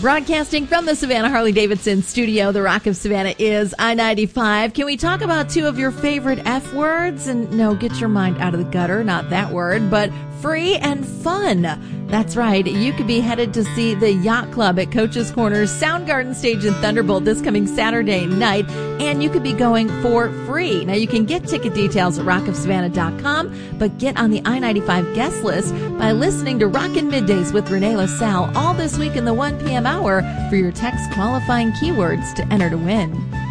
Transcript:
Broadcasting from the Savannah Harley-Davidson studio, the Rock of Savannah is I-95. Can we talk about two of your favorite F words? And no, get your mind out of the gutter, not that word, but free and fun. That's right. You could be headed to see the Yacht Club at Coach's Corners Soundgarden stage in Thunderbolt this coming Saturday night, and you could be going for free. Now, you can get ticket details at rockofsavannah.com, but get on the I-95 guest list by listening to Rockin' Middays with Renee LaSalle all this week in the 1 p.m. hour for your text qualifying keywords to enter to win.